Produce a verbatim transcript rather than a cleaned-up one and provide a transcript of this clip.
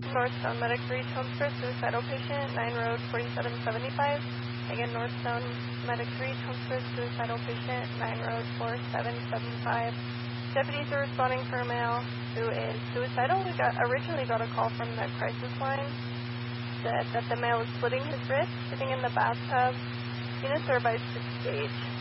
Northstone Medic three, Tones for suicidal patient, nine road forty-seven seventy-five. Again, Northstone Medic three, Tones for suicidal patient, nine road forty-seven seventy-five. Deputies are responding for a male who is suicidal. We got originally got a call from the crisis line said that the male was splitting his wrist, sitting in the bathtub. Units are advised to stage.